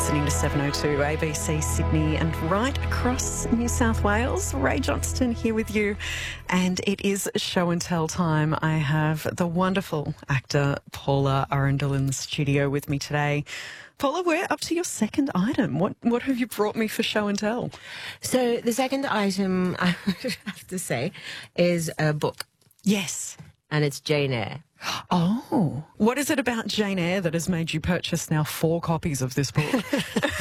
listening to 702 ABC Sydney and right across New South Wales. Ray Johnston here with you, and it is show and tell time. I have the wonderful actor Paula Arundel in the studio with me today. Paula, we're up to your second item. What have you brought me for show and tell? So the second item, I have to say, is a book. Yes. And it's Jane Eyre. Oh, what is it about Jane Eyre that has made you purchase now 4 copies of this book?